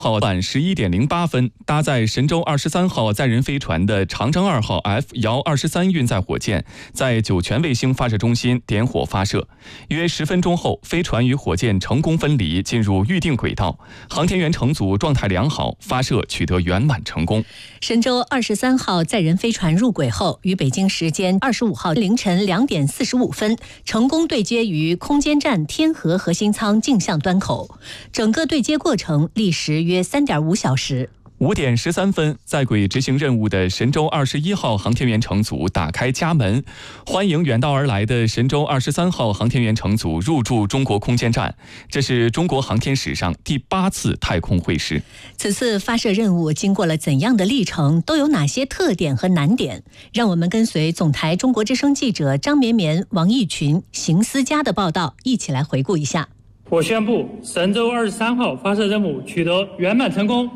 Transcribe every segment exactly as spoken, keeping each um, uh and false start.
号晚十一点零八分，搭载神舟二十三号载人飞船的长征二号 F 遥二十三运载火箭在酒泉卫星发射中心点火发射。约十分钟后，飞船与火箭成功分离，进入预定轨道。航天员乘组状态良好，发射取得圆满成功。 神舟二十三号载人飞船入轨后，于北京时间二十五号凌晨两点四十五分，成功对接于空间站天河核心舱径向端口。整个对接过程历时约三点五小时。 五点十三分，在轨执行任务的神舟二十一号航天员乘组打开家门，欢迎远道而来的神舟二十三号航天员乘组入驻中国空间站。这是中国航天史上第八次太空会师。 此次发射任务经过了怎样的历程，都有哪些特点和难点？让我们跟随总台中国之声记者张绵绵、王义群、邢思佳的报道，一起来回顾一下。 我宣布，神舟二十三号发射任务取得圆满成功。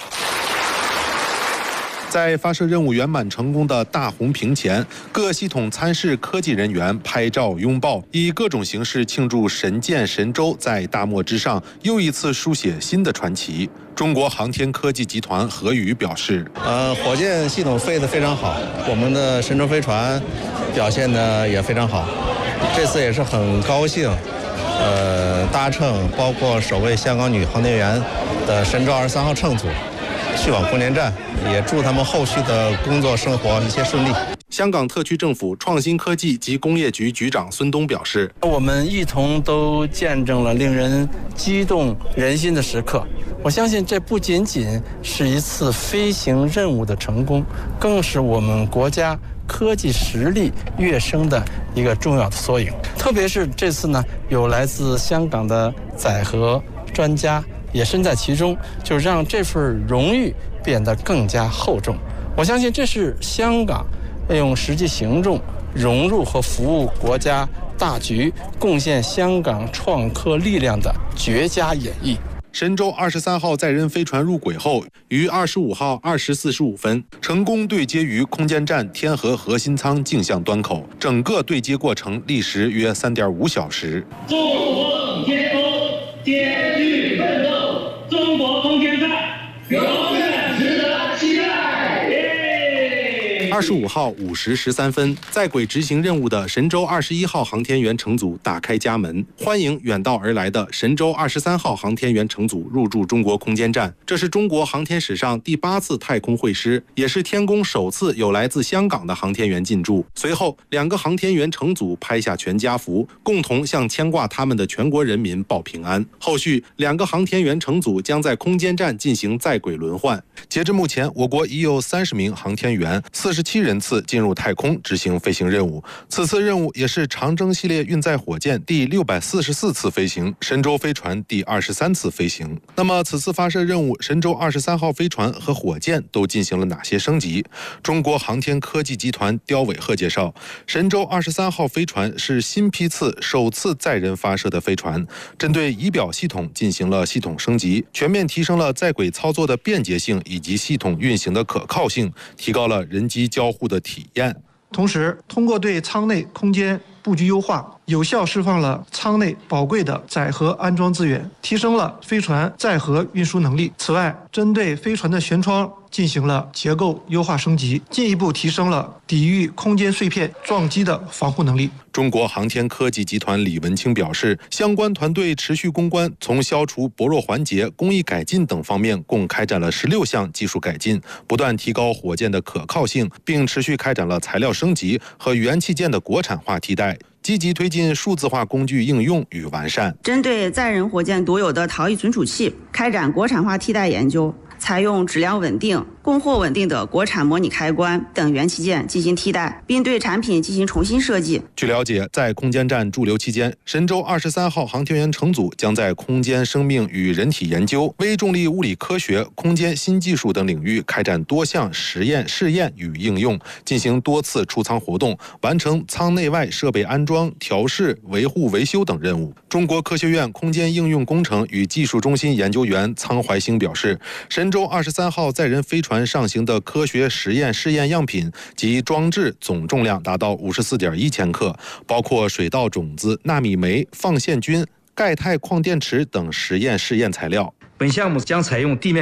在发射任务圆满成功的大红屏前，各系统参试科技人员拍照拥抱，以各种形式庆祝神舰神舟在大漠之上又一次书写新的传奇。中国航天科技集团何宇表示：“ 呃，火箭系统飞得非常好，我们的神舟飞船表现得也非常好。这次也是很高兴，呃，搭乘包括首位香港女航天员的神舟二十三号乘组去往空间站，也祝他们后续的工作生活一切顺利。” 香港特区政府创新科技及工业局局长孙东表示：“ 我们一同都见证了令人激动人心的时刻。我相信这不仅仅是一次飞行任务的成功，更是我们国家科技实力跃升的一个重要的缩影。特别是这次呢，有来自香港的载荷专家也身在其中，就让这份荣誉变得更加厚重。我相信这是香港用实际行动融入和服务国家大局，贡献香港创科力量的绝佳演绎。” 神舟二十三号载人飞船入轨后，于二十五号二时四十五分成功对接于空间站天河核心舱径向端口，整个对接过程历时约三点五小时。 中国天空艰巨奋斗，中国空间站永远值得期待。 二十五号五时十三分，在轨执行任务的神舟二十一号航天员乘组打开家门，欢迎远道而来的神舟二十三号航天员乘组入驻中国空间站。这是中国航天史上第八次太空会师，也是天宫首次有来自香港的航天员进驻。随后，两个航天员乘组拍下全家福，共同向牵挂他们的全国人民报平安。后续，两个航天员乘组将在空间站进行在轨轮换。截至目前，我国已有三十名航天员、四十七人次进入太空执行飞行任务。此次任务也是长征系列运载火箭第六百四十四次飞行，神舟飞船第二十三次飞行。那么，此次发射任务，神舟二十三号飞船和火箭都进行了哪些升级？中国航天科技集团刁伟鹤介绍，神舟二十三号飞船是新批次首次载人发射的飞船，针对仪表系统进行了系统升级，全面提升了在轨操作的便捷性以及系统运行的可靠性，提高了人机交互的体验。 同时，通过对舱内空间布局优化，有效释放了舱内宝贵的载荷安装资源，提升了飞船载荷运输能力。此外，针对飞船的舷窗进行了结构优化升级，进一步提升了抵御空间碎片撞击的防护能力。 中国航天科技集团李文清表示，相关团队持续攻关，从消除薄弱环节、工艺改进等方面共开展了十六项技术改进，不断提高火箭的可靠性，并持续开展了材料升级和元器件的国产化替代，积极推进数字化工具应用与完善。 针对载人火箭独有的逃逸存储器，开展国产化替代研究，采用质量稳定、供货稳定的国产模拟开关等元器件进行替代，并对产品进行重新设计。 据了解，在空间站驻留期间，神舟二十三号航天员乘组将在空间生命与人体研究、微重力物理科学、空间新技术等领域开展多项实验试验与应用，进行多次出舱活动，完成舱内外设备安装、调试、维护、维修等任务。中国科学院空间应用工程与技术中心研究员苍怀兴表示，神舟二十三号载人飞船上行的科学实验试验样品及装置总重量达到五十四点一千克，包括水稻种子、纳米酶、放线菌、钙钛矿电池等实验试验材料。 本项目将采用地面